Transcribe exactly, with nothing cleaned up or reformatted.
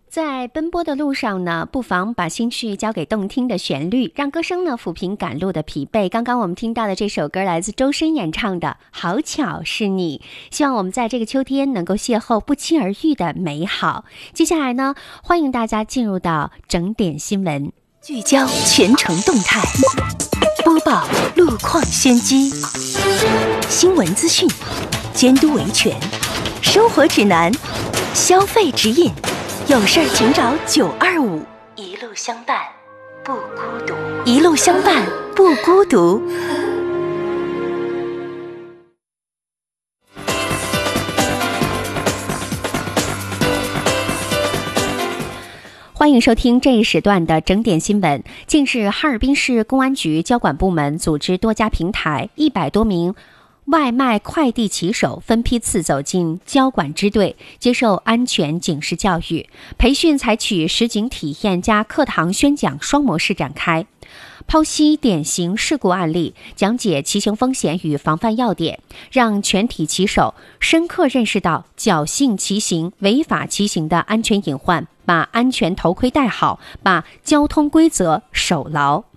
在奔波的路上呢，不妨把心绪交给动听的旋律，让歌声呢抚平赶路的疲惫。刚刚我们听到的这首歌来自周深演唱的《好巧是你》，希望我们在这个秋天能够邂逅不期而遇的美好。接下来呢，欢迎大家进入到整点新闻， 聚焦全城动态，播报路况先机，新闻资讯，监督维权，生活指南，消费指引。有事儿请找九二五，一路相伴不孤独，一路相伴不孤独。 欢迎收听这一时段的整点新闻。近日，哈尔滨市公安局交管部门组织多家平台一百多名外卖快递骑手分批次走进交管支队，接受安全警示教育。培训采取实景体验加课堂宣讲双模式展开，剖析典型事故案例，讲解骑行风险与防范要点，让全体骑手深刻认识到侥幸骑行、违法骑行的安全隐患，把安全头盔戴好，把交通规则守牢。